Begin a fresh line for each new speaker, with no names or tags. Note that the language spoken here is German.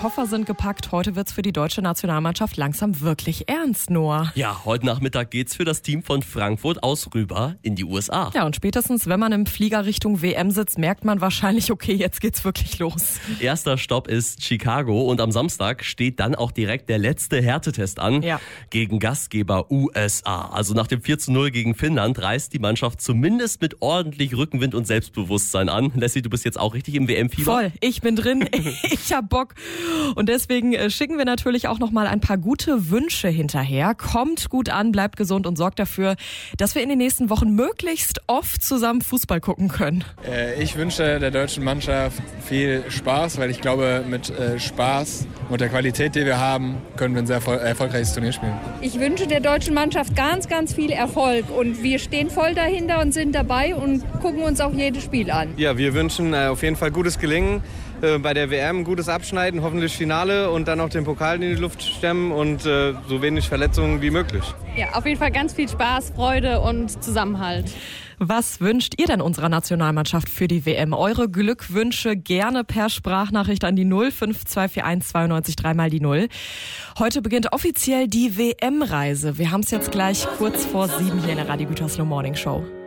Koffer sind gepackt. Heute wird's für die deutsche Nationalmannschaft langsam wirklich ernst, Noah.
Ja, heute Nachmittag geht's für das Team von Frankfurt aus rüber in die USA.
Ja, und spätestens, wenn man im Flieger Richtung WM sitzt, merkt man wahrscheinlich, okay, jetzt geht's wirklich los.
Erster Stopp ist Chicago und am Samstag steht dann auch direkt der letzte Härtetest an gegen Gastgeber USA. Also nach dem 4:0 gegen Finnland reist die Mannschaft zumindest mit ordentlich Rückenwind und Selbstbewusstsein an. Leslie, du bist jetzt auch richtig im WM-Fieber?
Voll, ich bin drin, ich hab Bock. Und deswegen schicken wir natürlich auch noch mal ein paar gute Wünsche hinterher. Kommt gut an, bleibt gesund und sorgt dafür, dass wir in den nächsten Wochen möglichst oft zusammen Fußball gucken können.
Ich wünsche der deutschen Mannschaft viel Spaß, weil ich glaube, mit Spaß und der Qualität, die wir haben, können wir ein sehr erfolgreiches Turnier spielen.
Ich wünsche der deutschen Mannschaft ganz, ganz viel Erfolg und wir stehen voll dahinter und sind dabei und gucken uns auch jedes Spiel an.
Ja, wir wünschen auf jeden Fall gutes Gelingen bei der WM, gutes Abschneiden, hoffentlich Finale und dann auch den Pokal in die Luft stemmen und so wenig Verletzungen wie möglich.
Ja, auf jeden Fall ganz viel Spaß, Freude und Zusammenhalt.
Was wünscht ihr denn unserer Nationalmannschaft für die WM? Eure Glückwünsche gerne per Sprachnachricht an die 05241 92 3 mal die 0. Heute beginnt offiziell die WM-Reise. Wir haben es jetzt gleich kurz vor 7 hier in der Radio Gütersloh Morning Show.